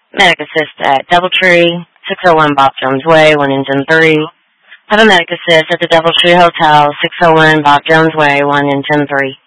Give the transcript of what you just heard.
Medic Assist at Doubletree, 601 Bob Jones Way, 1 Engine 3. Have a Medic Assist at the Doubletree Hotel, 601 Bob Jones Way, 1 Engine 3.